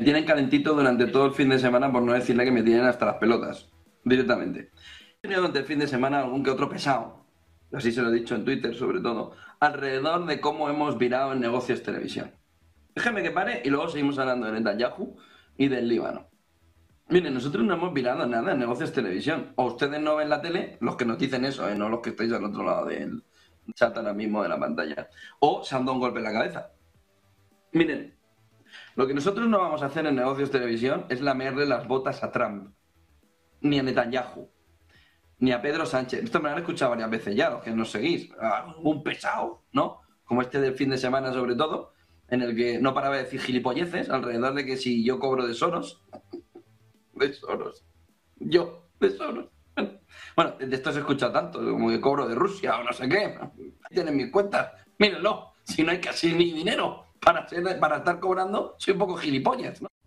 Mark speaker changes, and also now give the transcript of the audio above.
Speaker 1: Me tienen calentito durante todo el fin de semana, por no decirle que me tienen hasta las pelotas, directamente. He tenido durante el fin de semana algún que otro pesado, así se lo he dicho en Twitter sobre todo, alrededor de cómo hemos virado en negocios televisión. Déjeme que pare y luego seguimos hablando de Netanyahu y del Líbano. Miren, nosotros no hemos virado nada en negocios televisión. O ustedes no ven la tele, los que nos dicen eso, no los que estáis al otro lado del chat ahora mismo de la pantalla. O se han dado un golpe en la cabeza. Miren, lo que nosotros no vamos a hacer en negocios televisión es lamerle las botas a Trump, ni a Netanyahu, ni a Pedro Sánchez. Esto me lo han escuchado varias veces ya, los que nos seguís. Un pesado, ¿no? Como este del fin de semana sobre todo, en el que no paraba de decir gilipolleces alrededor de que si yo cobro de Soros, de Soros, yo, de Soros. Bueno, de esto se escucha tanto, como que cobro de Rusia o no sé qué. Ahí tienen mis cuentas, mírenlo. Si no hay casi ni dinero para estar cobrando, soy un poco gilipollas, ¿no?